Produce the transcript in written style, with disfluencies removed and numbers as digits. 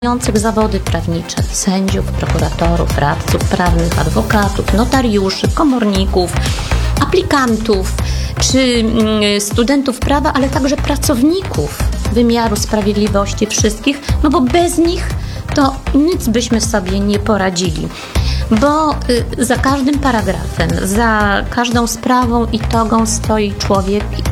wykonujących zawody prawnicze, sędziów, prokuratorów, radców prawnych, adwokatów, notariuszy, komorników, aplikantów czy studentów prawa, ale także pracowników wymiaru sprawiedliwości wszystkich, no bo bez nich to nic byśmy sobie nie poradzili. Bo za każdym paragrafem, za każdą sprawą i togą stoi człowiek